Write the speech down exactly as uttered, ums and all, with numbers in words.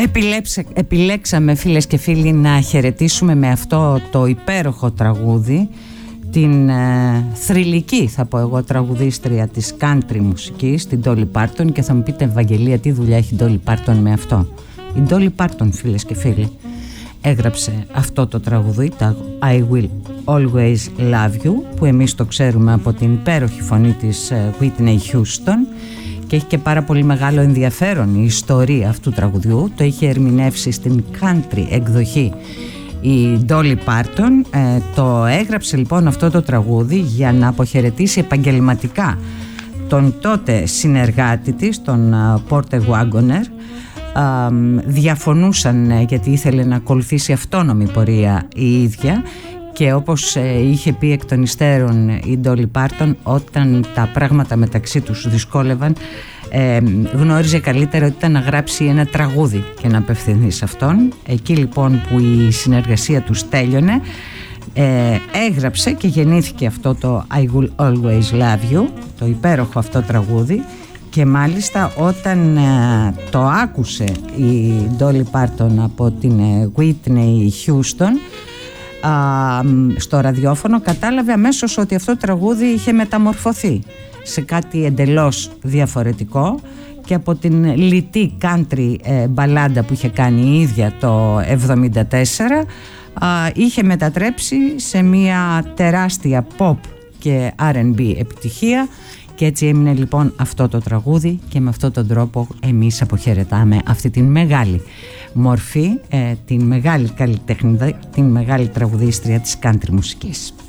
Επιλέψε, επιλέξαμε φίλες και φίλοι να χαιρετήσουμε με αυτό το υπέροχο τραγούδι την ε, θρυλική, θα πω εγώ, τραγουδίστρια της country μουσικής, την Dolly Parton. Και θα μου πείτε, Ευαγγελία, τι δουλειά έχει η Dolly Parton με αυτό? Η Dolly Parton, φίλες και φίλοι, έγραψε αυτό το τραγουδί, το I Will Always Love You, που εμείς το ξέρουμε από την υπέροχη φωνή της Whitney Houston, και έχει και πάρα πολύ μεγάλο ενδιαφέρον η ιστορία αυτού του τραγουδιού. Το είχε ερμηνεύσει στην country εκδοχή η Dolly Parton. ε, το έγραψε λοιπόν αυτό το τραγούδι για να αποχαιρετήσει επαγγελματικά τον τότε συνεργάτη της, τον Porter Wagoner. Διαφωνούσαν γιατί ήθελε να ακολουθήσει αυτόνομη πορεία η ίδια, και όπως είχε πει εκ των υστέρων η Dolly Parton, όταν τα πράγματα μεταξύ τους δυσκόλευαν, ε, γνώριζε καλύτερα ότι ήταν να γράψει ένα τραγούδι και να απευθυνθεί σε αυτόν. Εκεί λοιπόν που η συνεργασία τους τέλειωνε, ε, έγραψε και γεννήθηκε αυτό το I Will Always Love You, το υπέροχο αυτό τραγούδι. Και μάλιστα όταν ε, το άκουσε η Dolly Parton από την ε, Whitney Houston α, στο ραδιόφωνο, κατάλαβε αμέσως ότι αυτό το τραγούδι είχε μεταμορφωθεί σε κάτι εντελώς διαφορετικό, και από την λιτή country ε, μπαλάντα που είχε κάνει η ίδια το εβδομήντα τέσσερα α, είχε μετατρέψει σε μια τεράστια pop και αρ εντ μπι επιτυχία. Και έτσι έμεινε λοιπόν αυτό το τραγούδι, και με αυτόν τον τρόπο εμείς αποχαιρετάμε αυτή την μεγάλη μορφή, ε, την μεγάλη καλλιτέχνη, την μεγάλη τραγουδίστρια της country μουσικής.